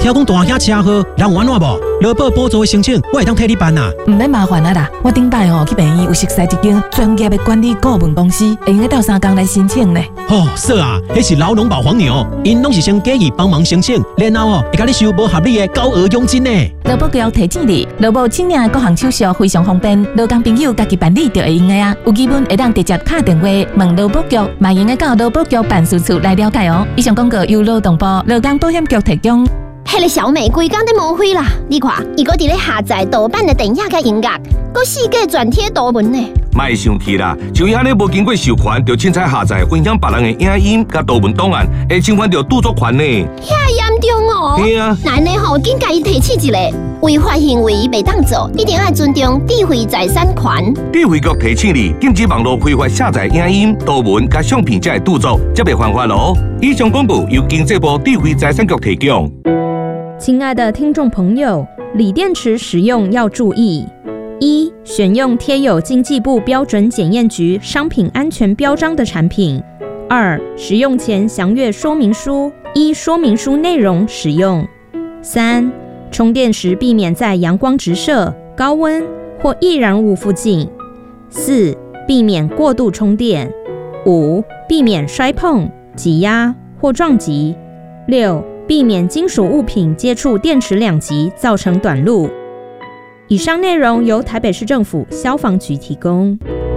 听讲大兄车祸，人有安怎无？劳保补助的申请，我会当替你办啊。 唔免麻烦啊啦，我顶摆去病院有熟悉一间专业的管理顾问公司，会用到3天来申请呢。 说啊，迄是劳农保黄牛，因拢是先建议帮忙申请，然后会甲你收无合理的高额佣金呢。 劳保局提醒你，劳保请领的各项手续非常方便，劳工朋友家己办理就会用的啊。有疑问会当直接打电话问劳保局，嘛用的到劳保局办事处来了解哦。以上广告由劳动部劳工保险局提供。 迄个小美规工在误会啦！你看，伊搁伫咧下载盗版的电影甲音乐，搁四界转贴图文呢。 莫生气啦，像伊安尼无经过授权就凊彩下载分享别人的影音甲图文档案，会侵犯到著作权呢。 遐严重哦！ 对啊， 那呢吼，紧甲伊提醒一下，违法行为袂当做，一定要尊重智慧财产权。 智慧局提醒你，禁止网络非法下载影音、图文甲相片才会著作，则袂犯法咯。以上广告由经济部智慧财产局提供。 亲爱的听众朋友，锂电池使用要注意：一、选用贴有经济部标准检验局商品安全标章的产品；二、使用前详阅说明书，依说明书内容使用；三、充电时避免在阳光直射、高温或易燃物附近；四、避免过度充电；五、避免摔碰、挤压或撞击；六、避免金属物品接触电池两极造成短路。以上内容由台北市政府消防局提供。